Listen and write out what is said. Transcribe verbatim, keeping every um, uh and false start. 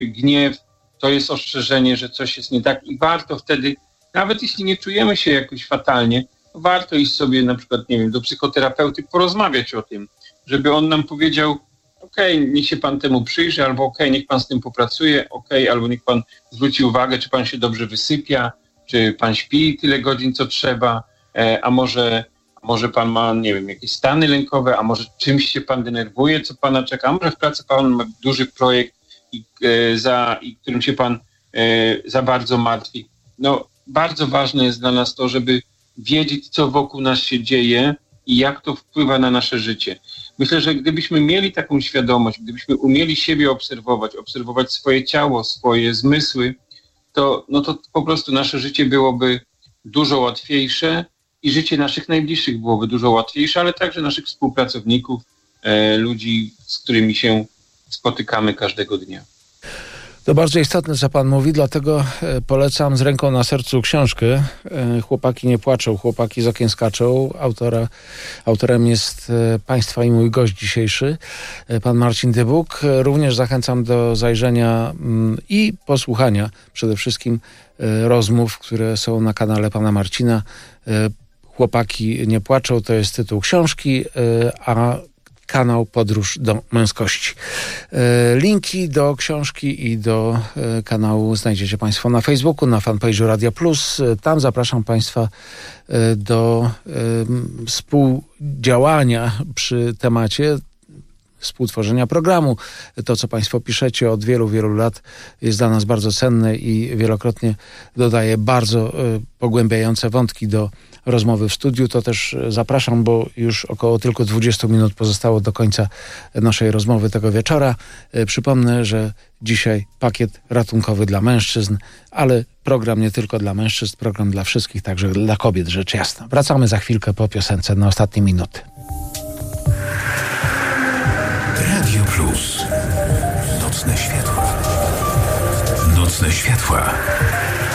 gniew to jest ostrzeżenie, że coś jest nie tak i warto wtedy, nawet jeśli nie czujemy się jakoś fatalnie, warto iść sobie na przykład, nie wiem, do psychoterapeuty, porozmawiać o tym, żeby on nam powiedział, okej, okay, niech się pan temu przyjrzy, albo okej, okay, niech pan z tym popracuje, okej, okay, albo niech pan zwróci uwagę, czy pan się dobrze wysypia, czy pan śpi tyle godzin, co trzeba, e, a może, może pan ma, nie wiem, jakieś stany lękowe, a może czymś się pan denerwuje, co pana czeka, a może w pracy pan ma duży projekt, i, e, za, i którym się pan e, za bardzo martwi. No, bardzo ważne jest dla nas to, żeby wiedzieć, co wokół nas się dzieje i jak to wpływa na nasze życie. Myślę, że gdybyśmy mieli taką świadomość, gdybyśmy umieli siebie obserwować, obserwować swoje ciało, swoje zmysły, to, no to po prostu nasze życie byłoby dużo łatwiejsze i życie naszych najbliższych byłoby dużo łatwiejsze, ale także naszych współpracowników, e, ludzi, z którymi się spotykamy każdego dnia. To bardzo istotne, co pan mówi, dlatego polecam z ręką na sercu książkę Chłopaki nie płaczą, chłopaki z okien skaczą. Autora, autorem jest państwa i mój gość dzisiejszy, pan Marcin Dybuk. Również zachęcam do zajrzenia i posłuchania przede wszystkim rozmów, które są na kanale pana Marcina. Chłopaki nie płaczą to jest tytuł książki, a kanał Podróż do męskości. Linki do książki i do kanału znajdziecie państwo na Facebooku, na fanpage'u Radia Plus. Tam zapraszam państwa do współdziałania przy temacie, współtworzenia programu. To, co państwo piszecie od wielu, wielu lat jest dla nas bardzo cenne i wielokrotnie dodaje bardzo pogłębiające wątki do rozmowy w studiu. To też zapraszam, bo już około tylko dwadzieścia minut pozostało do końca naszej rozmowy tego wieczora. Przypomnę, że dzisiaj pakiet ratunkowy dla mężczyzn, ale program nie tylko dla mężczyzn, program dla wszystkich, także dla kobiet, rzecz jasna. Wracamy za chwilkę po piosence na ostatnie minuty. Radio Plus. Nocne światła. Nocne światła.